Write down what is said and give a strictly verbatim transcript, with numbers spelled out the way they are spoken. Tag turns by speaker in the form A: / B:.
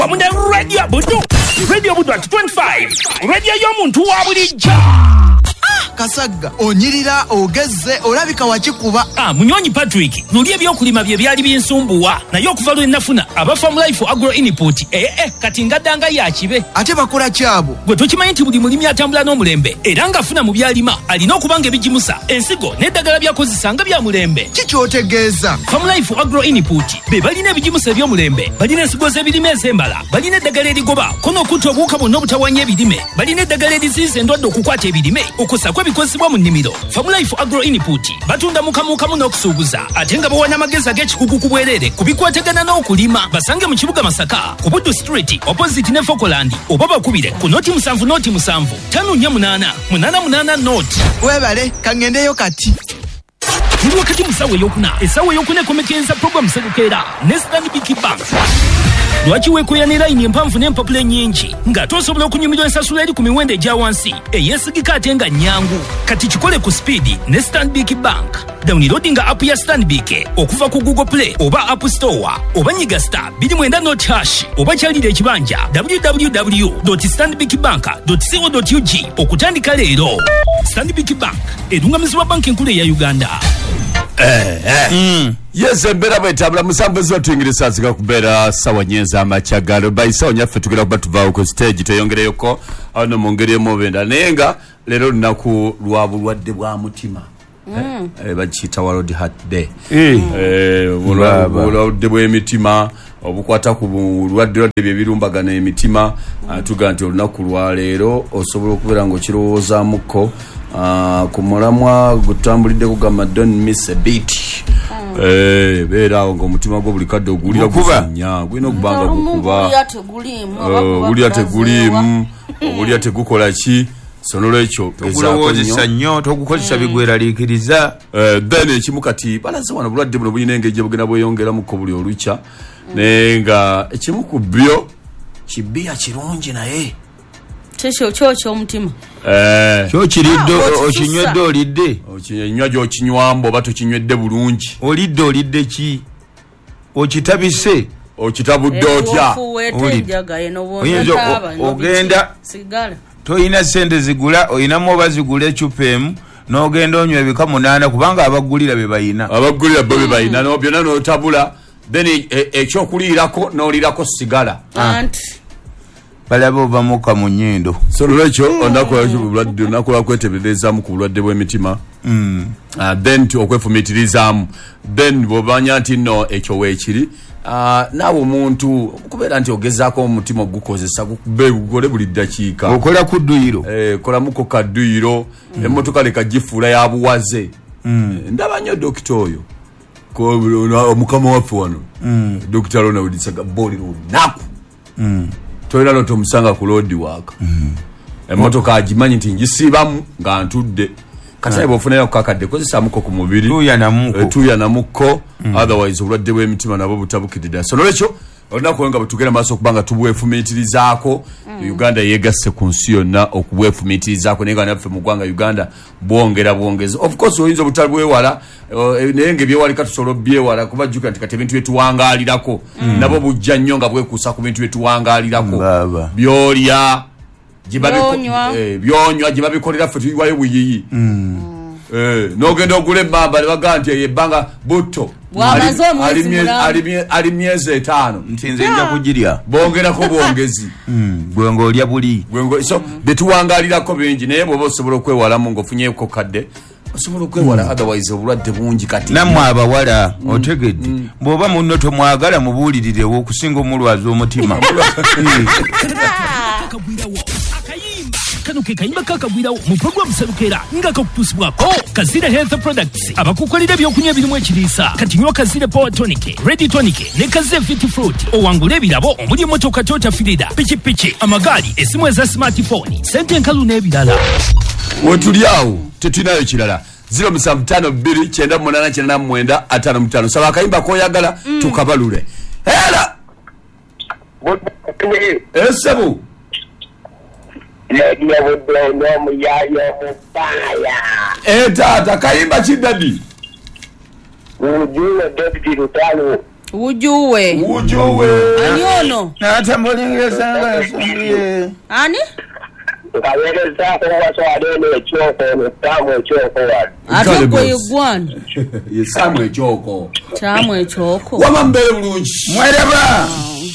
A: Pamunda Radio Budu. Radio Budu at twenty-five. Radio y'omuntu wa bulijja.
B: Kasaga onyirira ogezze olabika wakikuba.
A: Ah, Munyonyi Patrick nuli ebyokulima bye byali binsumbuwa naye okuva lwe nafuna aba Farm Life Agro Input eh eh kati ngadanga yakibe
B: ate bakola kyabo
A: gwe tokimanyi nti buli mulimi atambula n'omulembe era ngafuna mu byalima alina okubanga ebijimusa ensigo n'eddagala byakozesa nga bya mulembe
B: kikyotegeeza.
A: Farm Life Agro Input be balina ebijimusa eby'omulembe balina ensigo z'ebirime ez'embala balina eddagala erigoba kono okutta obuwuka bwonna obutawanya ebirime balina eddagala eriziyiza endwadde okukwata ebirime okusakwa bikozesebwa mu nnimiro. Farm Life Agro Input batunda mukamukamu n'okusuubuza ate nga bawana amagezi ag'ekikugu ku bwereere kubikwatagana n'okulima. Basange mu kibuga Masaka ku Buddu Street opposite ne Fokoland oba bakubire ku noti musanvu noti musanvu tano nnya munaana munaana munaana noti.
B: Webale kangendeyo kati.
A: Tuli wakati musawe yokuna esawe yokuna komekenza program serukeera ne Stanbic Bank. Lwaki wekoyanira ine mpamvu n'empapula nyingi nga tosobola okunyumirwa ensasula eri ku miwendo egya wansi eyeesigika ate nga nnyangu kati kikole ku speed ne Stanbic Bank. Downloadinga app ya Stanbic okuva ku Google Play oba App Store oba nyiga star two nine not hash oba kyalira ekibanja w w w dot stanbic bank dot co dot u g okutandika leero. Stanbic Bank erungamizibwa banki enkulu eya Uganda.
C: Eh eh mm. Yes mbera bwetabula musambezo tuyingirisa zika kubera sawa nyenza amachagalo baisa nyaffe tugera kuba tuva ku stage toyongereyoko ano mongere mobenda nenga lero naku lwabu lwadde bwa mutima. Mm. Eh bachita World Heart Day. Eh eh lwadde bwa emitima obukwata ku lwadde lwadde bye birumbagana emitima atuga nti olunaku lwa lero osobola okubera ngo kirowooza muko. Ah, kumulamwa gutambulide kugamba don't miss a beat. Mm. Eh bera ngo mutima gwo buli kadde ogulira kunya gwino kubanga gukuba
D: guli ate gulimu
C: uh, guli ate gulimu oguli ate gukola ki sonolo ekyo
E: okulowoozesa nnyo tokukozesa bigweralikiriza.
C: Eh then ekimukati balaze wano bulwadde buno bulina engeri bugenda bweyongera mu kobuli olucha nenga ekimuku byo kibiya kirungi naye
D: Tesho chocho omutima.
C: Eh.
E: Kyo kiriddo okinywedde olidde.
C: Okinywa jo kinywambo bato kinywedde bulungi.
E: Olidde olidde ki? Okitabise.
C: Okitabudde otya.
E: Ogenda
D: sigala.
E: Toyina sente zigula oyina moba zigula ecupa emu n'ogenda onywa ebika munaana kubanga abagulira be bayina.
C: Abagulira be bayina no byonna no tabula then ekyokulirako n'olirako sigala.
D: Anti
C: balabo bamuka mu nyindo so lwecho ondakola bulwadde nakola kwetebereza mu bulwadde bw'emitima mm uh, then to okwefumitirizamu then bobanya nti no ekyo wekiri uh, nawo omuntu kubera nti ogezaako omutima gukozesa gukube gukole buli dakiika
E: okola ku dduyiro
C: eh kola muko kadduyiro mm. Emmotoka leka gifuula ya buwaze mm. E, ndaba nnyo dokita oyo ko omukama waffe wano mm. Dokita Lona Udisaga boli lunaku mm. Toyina loto musanga ku road work. Mm. Emotoka agimanyi nti njisibamu nga ntudde. Kasa ibo funera kukakadde kozesa muko ku mubiri.
E: Tuya na muko.
C: E, tuya na muko. Mm. Otherwise obulwadde bw'emitima nabo butabukidida. So nolecho olina kuwenga butugera maaso kubanga tubwefumitirizaako. Mm. Uganda yegasse ku nsi yonna okubwefumitirizaako nenga naffe mu ggwanga Uganda bwongera bwongeza. Of course oyinza obutalwewala nenge byewali katusobola byewala kuba jjuka nti kati ebintu byetuwangaalirako mm. Nabo bujja nnyo nga bwekuusa ku bintu byetuwangaalirako byolya
D: byonywa
C: eh byonywa gye babikolera ffe tuyiwayo buyiyi mm. Eh n'ogenda ogula emmamba ne baga nti ebbanga butto ali myezi etaano
E: ntinze nja kugirya
C: bongerako bwongezi
E: gwe ng'olya buli
C: gwe so byetuwangaalirako bingi naye bw'oba osobola okwewalamu ng'ofunyeeko kadde osobola okwewala mm. Otherwise obulwadde bungi kati
E: nammwe abawala mm. Otegedde mm. Bw'oba munno tomwagala mubuulirirewo okusinga omulwaza omutima
A: kano ke kayimba kakagwirawo mu program Serukera nga kakutusibwako Kazire Health Products abakukolera ebyokunywa ebirimu ekiriisa kati nywa Kazire Power Tonic, Ready Tonic ne Kazire Fit Fruit owangula ebirabo omuli emmotoka Toyota Fielder, pikipiki, amagaali, esimu eza smartphone, sente enkalu n'ebirala.
C: Wetulyawo tetulinayo kirala zero seven five two nine eight nine nine five five saba akayimba koyagala mm. Tukabalule hela esebu
F: Lady of the no yayo fire.
C: Eh tata kayimba kidadi.
F: Ujue deputy Rutalo.
D: Ujuwe.
E: Ujuwe.
D: Ani ono?
E: Natambulingeza ngasumbiye.
D: Ani?
F: Kawereza ko waswalene ekyoko ntamu ekyoko wali.
D: Ate gwe gwan.
C: Yesamwe ekyoko.
D: Tamu ekyoko.
C: Wamambere bulungi.
E: Mwereba.